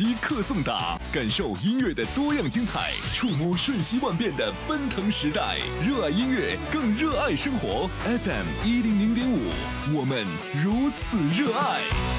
即刻送达，感受音乐的多样精彩，触摸瞬息万变的奔腾时代。热爱音乐，更热爱生活。FM100.5，我们如此热爱。